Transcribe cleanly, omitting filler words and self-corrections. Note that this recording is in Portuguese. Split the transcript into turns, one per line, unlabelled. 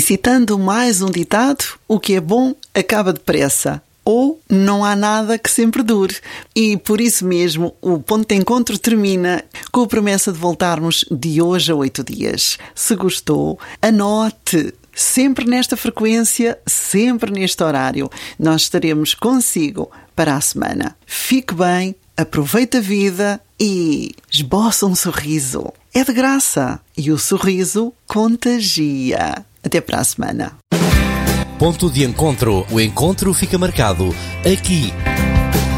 Citando mais um ditado, o que é bom acaba depressa. Ou não há nada que sempre dure. E por isso mesmo o Ponto de Encontro termina com a promessa de voltarmos de hoje a 8 dias. Se gostou, anote. Sempre nesta frequência, sempre neste horário. Nós estaremos consigo para a semana. Fique bem, aproveite a vida e esboça um sorriso. É de graça e o sorriso contagia. Até para a semana.
Ponto de Encontro. O encontro fica marcado aqui